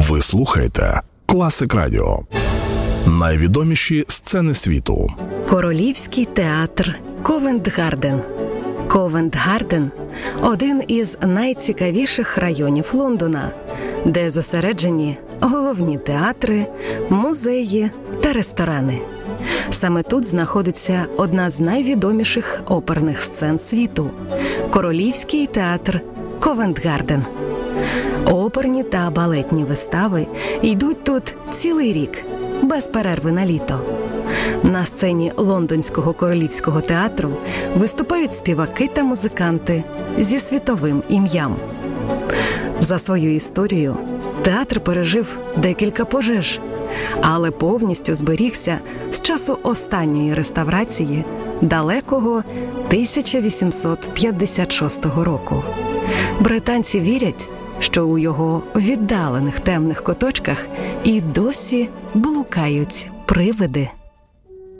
Ви слухаєте Класик Радіо. Найвідоміші сцени світу. Королівський театр Ковент-Гарден. Ковент-Гарден – один із найцікавіших районів Лондона, де зосереджені головні театри, музеї та ресторани. Саме тут знаходиться одна з найвідоміших оперних сцен світу – Королівський театр Ковент-Гарден. Оперні та балетні вистави йдуть тут цілий рік, без перерви на літо. На сцені Лондонського королівського театру виступають співаки та музиканти зі світовим ім'ям. За свою історію театр пережив декілька пожеж, але повністю зберігся з часу останньої реставрації далекого 1856 року. Британці вірять, що у його віддалених темних куточках і досі блукають привиди.